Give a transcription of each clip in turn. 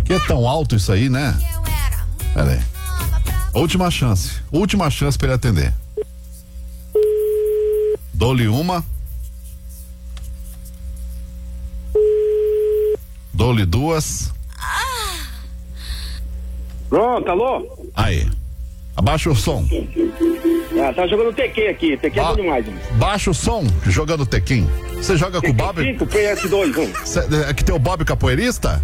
Que é tão alto isso aí, né? Pera aí. Última chance pra ele atender. Dou-lhe uma. Dou-lhe duas. Pronto, alô? Aí. Abaixa o som. Tá jogando Tekken aqui. Tekken é bom demais, mano. Baixa o som, jogando Tekken. Você joga com o Bob? 5, PS2, mano. É que tem o Bob capoeirista?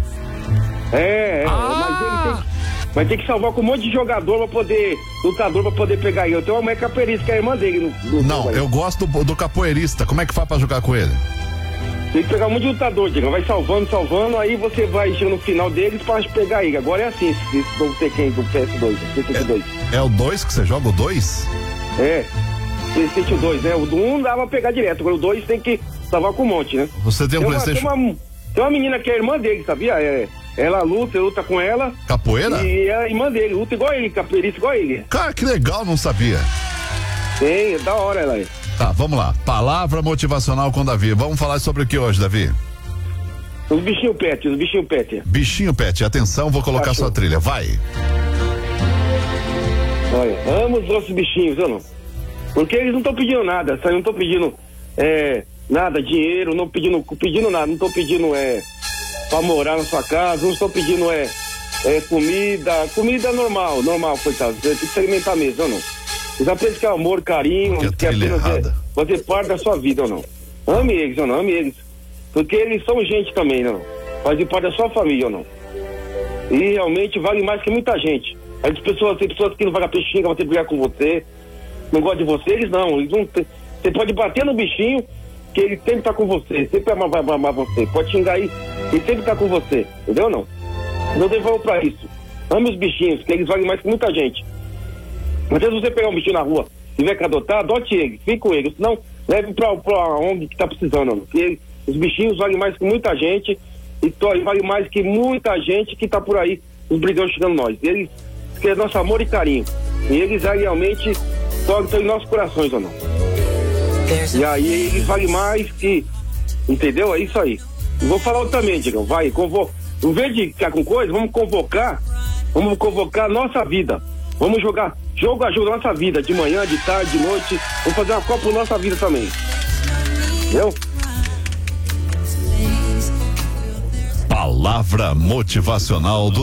Mas tem que salvar com um monte de jogador lutador pra poder pegar ele. Eu tenho uma mãe capoeirista que é a irmã dele. Não, eu gosto do capoeirista. Como é que faz pra jogar com ele? Tem que pegar um monte de lutador, Diego. Vai salvando, aí você vai chegando no final deles pra pegar ele. Agora é assim, esse do Tekken, do PS2. É o 2 que você joga, o 2? PlayStation 2, né? O do 1 dá pra pegar direto, agora o 2 tem que salvar com um monte, né? Você tem um PlayStation? Tem uma menina que é irmã dele, sabia? Ela luta com ela. Capoeira? E é a irmã dele, luta igual ele, capoeirista igual ele. Cara, que legal, não sabia. Tem, é da hora ela é. Tá, vamos lá. Palavra motivacional com Davi. Vamos falar sobre o que hoje, Davi? Os bichinhos pet. Bichinho pet, atenção, vou colocar sua trilha, vai. Olha, amo os nossos bichinhos, eu não. Porque eles não estão pedindo nada, sabe? Não estão pedindo nada, dinheiro, não pedindo nada, não estão pedindo pra morar na sua casa, não estão pedindo comida normal, coitado. Tem que se alimentar mesmo, ou não? Eles aprendem que é amor, carinho, que apenas fazer parte da sua vida, ou não? Ame eles, ou não? Ame eles. Porque eles são gente também, não? Fazem parte da sua família, ou não? E realmente vale mais que muita gente. Tem pessoas que não vão peixinho, vão ter que brigar com você, não gostam de você, eles não. Você pode bater no bichinho, que ele sempre tá com você, sempre vai amar você. Pode xingar aí, ele sempre tá com você, entendeu ou não? Não devolva pra isso. Ame os bichinhos, que eles valem mais que muita gente. Às vezes você pegar um bichinho na rua e tiver que adotar, adote ele, fique com ele, senão leve pra ONG que tá precisando, não. Porque os bichinhos valem mais que muita gente e vale mais que muita gente que tá por aí, os brigões chegando nós. Eles querem nosso amor e carinho. E eles realmente estão em nossos corações, ou não? E aí eles valem mais que, entendeu? É isso aí. Eu vou falar outra também, Digão, vai, em vez de ficar com coisa, vamos convocar a nossa vida. Vamos jogar jogo ajuda a nossa vida, de manhã, de tarde, de noite. Vamos fazer uma Copa por nossa vida também. Entendeu? Palavra motivacional do